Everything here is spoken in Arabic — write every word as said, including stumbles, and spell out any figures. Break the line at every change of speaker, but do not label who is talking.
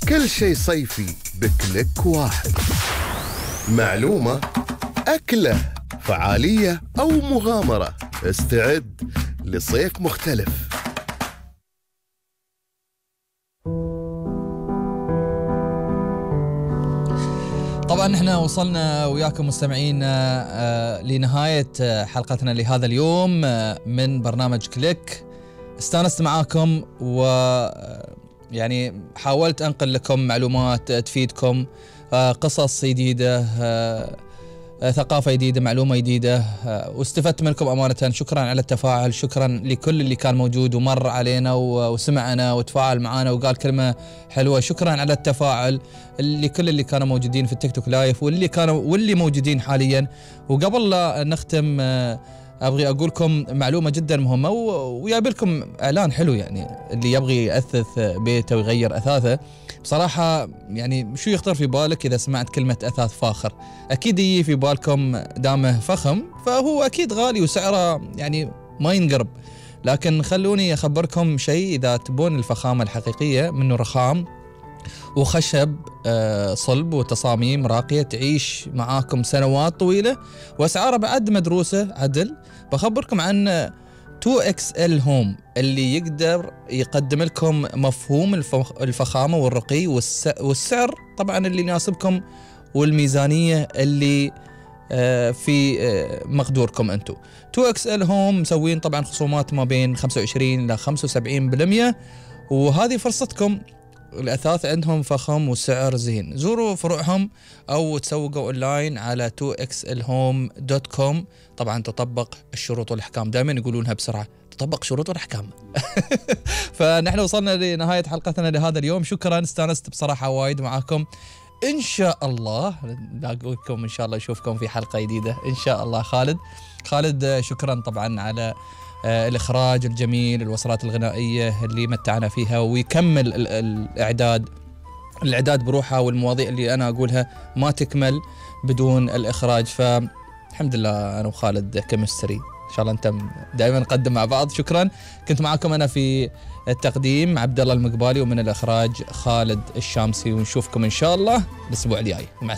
كل شيء صيفي بكليك واحد. معلومة، أكلة، فعالية أو مغامرة، استعد لصيف مختلف.
طبعا احنا وصلنا وياكم مستمعينا لنهاية حلقتنا لهذا اليوم من برنامج كليك. استانست معاكم و يعني حاولت انقل لكم معلومات تفيدكم، قصص جديدة، ثقافة جديدة، معلومة جديدة، واستفدت منكم أمانة. شكرا على التفاعل، شكرا لكل اللي كان موجود ومر علينا وسمعنا وتفاعل معنا وقال كلمة حلوة. شكرا على التفاعل لكل اللي كانوا موجودين في التيك توك لايف واللي كانوا واللي موجودين حاليا. وقبل لا نختم أبغي أقول لكم معلومة جدا مهمة ويابي لكم إعلان حلو، يعني اللي يبغي يأثث بيته ويغير أثاثه بصراحة، يعني شو يخطر في بالك إذا سمعت كلمة أثاث فاخر؟ أكيد يجي في بالكم دامه فخم فهو أكيد غالي وسعره يعني ما ينقرب، لكن خلوني أخبركم شيء. إذا تبون الفخامة الحقيقية منه رخام وخشب صلب وتصاميم راقية تعيش معاكم سنوات طويلة وأسعاره بعد مدروسة عدل، بخبركم عن تو إكس إل هوم اللي يقدر يقدم لكم مفهوم الفخامة والرقي والسعر طبعا اللي يناسبكم والميزانية اللي في مقدوركم أنتو. تو إكس إل هوم مسوين طبعا خصومات ما بين خمسة وعشرين إلى خمسة وسبعين بالمئة، وهذه فرصتكم. الأثاث عندهم فخم وسعر زين. زوروا فروعهم أو تسوقوا أونلاين على تو إكس إل هوم دوت كوم. طبعا تطبق الشروط والأحكام، دائما يقولونها بسرعة، تطبق شروط والأحكام. فنحن وصلنا لنهاية حلقتنا لهذا اليوم. شكرا، استانست بصراحة وايد معاكم. إن شاء الله نلاقيكم إن شاء الله نشوفكم في حلقة جديدة إن شاء الله. خالد خالد شكرا طبعا على الإخراج الجميل، الوصلات الغنائية اللي متعنا فيها، ويكمل الإعداد الإعداد بروحها، والمواضيع اللي أنا أقولها ما تكمل بدون الإخراج. فالحمد لله أنا وخالد كيمستري إن شاء الله أنت دائما نقدم مع بعض. شكرا. كنت معكم أنا في التقديم عبد الله المقبالي، ومن الإخراج خالد الشامسي، ونشوفكم إن شاء الله الأسبوع الجاي. مع